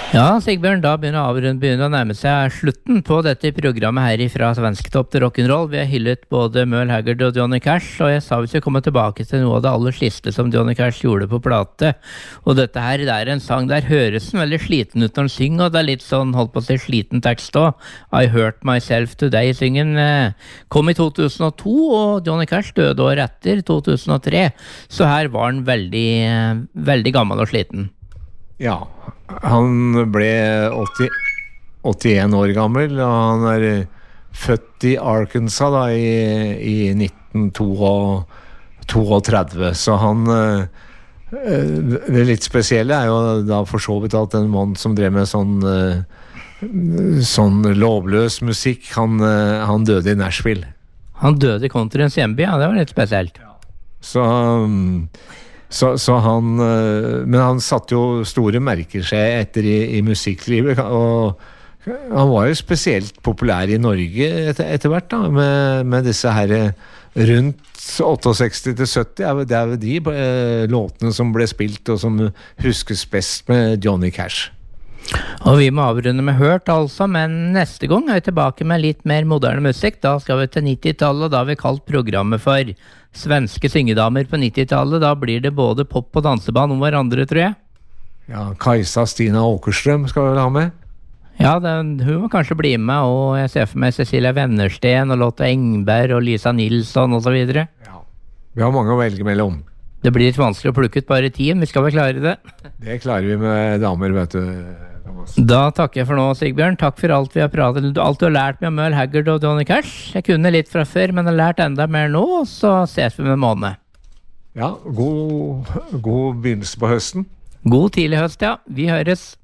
Ja, Sigbjørn, da begynner å nærme seg slutten på dette programmet her fra Svensktopp til rock'n'roll. Vi har hyllet både Merle Haggard og Johnny Cash, og jeg sa vi skulle komme tilbake til noe av det aller siste som Johnny Cash gjorde på plate. Og dette her, det er en sang der høres den veldig sliten ut når han synger, og det er litt sånn, holdt på å si, sliten tekst også. I Hurt Myself Today, syngen kom i 2002, og Johnny Cash døde år etter 2003. Så her var han veldig gammel og sliten. Ja, han ble 81 år gammel, og han er født i Arkansas da, i 1932, så han det litt spesielle er jo da for så vidt at en mann som drev med sånn lovløs musikk, han døde i Nashville. Han døde i countryens hjemby, ja, det var litt spesielt. Så han, men han satt jo store merker seg etter i musikklivet, og han var jo spesielt populær i Norge etter hvert da, med disse her rundt 68-70, det er jo de låtene som ble spilt og som huskes best med Johnny Cash. Og vi må avrunde med hørt altså, men neste gang er vi tilbake med litt mer moderne musikk. Da skal vi til 90-tallet, da har vi kalt programmet for Svenske syngedamer på 90-tallet. Da blir det både pop og danseband om hverandre, tror jeg. Ja, Kajsa Stina Åkerstrøm skal vi vel ha med? Ja, hun må kanskje bli med, og jeg ser for meg Cecilia Wennersten og Lotte Engberg og Lisa Nilsson og så videre. Ja, vi har mange å velge mellom. Det blir litt vanskelig å plukke ut bare 10, men vi skal vel klare det. Det klarer vi med damer, vet du. Da takker jeg for nå, Sigbjørn. Takk for alt vi har pratet, alt du har lært meg om Merle Haggard og Johnny Cash. Jeg kunne litt fra før, men har lært enda mer nå, og så ses vi med en måned. Ja, god begynnelse på høsten. God tidlig høst, ja. Vi høres.